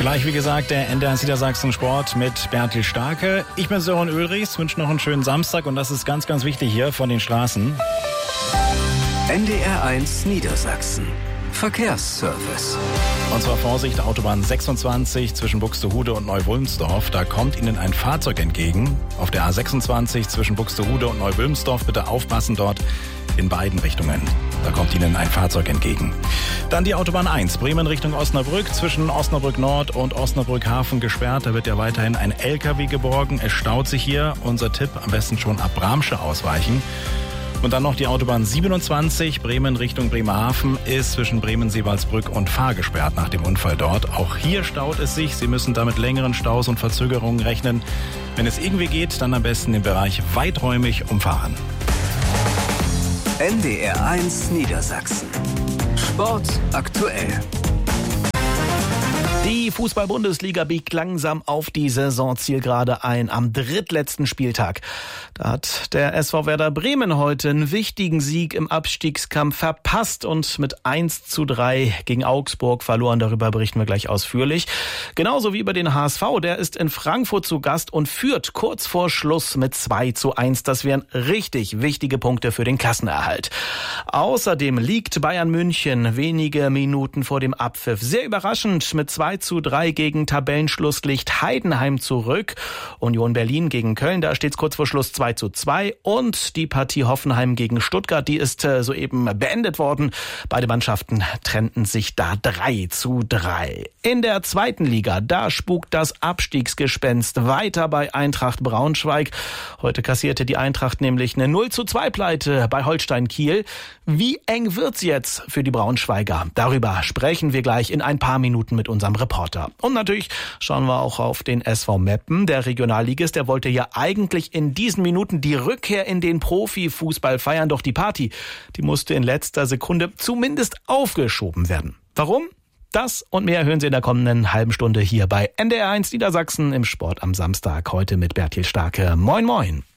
Gleich wie gesagt der NDR Niedersachsen Sport mit Bertil Starke. Ich bin Sören Ulrichs, wünsche noch einen schönen Samstag und das ist ganz, ganz wichtig hier von den Straßen. NDR1 Niedersachsen. Verkehrsservice. Und zwar Vorsicht, Autobahn 26 zwischen Buxtehude und Neu-Wulmsdorf. Da kommt Ihnen ein Fahrzeug entgegen. Auf der A26 zwischen Buxtehude und Neu-Wulmsdorf bitte aufpassen dort in beiden Richtungen. Da kommt Ihnen ein Fahrzeug entgegen. Dann die Autobahn 1, Bremen Richtung Osnabrück, zwischen Osnabrück Nord und Osnabrück Hafen gesperrt. Da wird ja weiterhin ein LKW geborgen. Es staut sich hier. Unser Tipp, am besten schon ab Bramsche ausweichen. Und dann noch die Autobahn 27, Bremen Richtung Bremerhaven, ist zwischen Bremen-Seewaldsbrück und Fahr gesperrt nach dem Unfall dort. Auch hier staut es sich. Sie müssen da mit längeren Staus und Verzögerungen rechnen. Wenn es irgendwie geht, dann am besten den Bereich weiträumig umfahren. NDR1 Niedersachsen. Sport aktuell. Die Fußball-Bundesliga biegt langsam auf die Saisonzielgerade ein am drittletzten Spieltag. Da hat der SV Werder Bremen heute einen wichtigen Sieg im Abstiegskampf verpasst und mit 1:3 gegen Augsburg verloren. Darüber berichten wir gleich ausführlich. Genauso wie über den HSV. Der ist in Frankfurt zu Gast und führt kurz vor Schluss mit 2:1. Das wären richtig wichtige Punkte für den Klassenerhalt. Außerdem liegt Bayern München wenige Minuten vor dem Abpfiff sehr überraschend mit 2:3 gegen Tabellenschlusslicht Heidenheim zurück. Union Berlin gegen Köln, da steht es kurz vor Schluss 2:2. Und die Partie Hoffenheim gegen Stuttgart, die ist soeben beendet worden. Beide Mannschaften trennten sich da 3:3. In der zweiten Liga, da spukt das Abstiegsgespenst weiter bei Eintracht Braunschweig. Heute kassierte die Eintracht nämlich eine 0:2-Pleite bei Holstein Kiel. Wie eng wird's jetzt für die Braunschweiger? Darüber sprechen wir gleich in ein paar Minuten mit unserem Reporter. Und natürlich schauen wir auch auf den SV Meppen. Der Regionalligist, der wollte ja eigentlich in diesen Minuten die Rückkehr in den Profifußball feiern. Doch die Party, die musste in letzter Sekunde zumindest aufgeschoben werden. Warum? Das und mehr hören Sie in der kommenden halben Stunde hier bei NDR1 Niedersachsen im Sport am Samstag. Heute mit Bertil Starke. Moin, moin.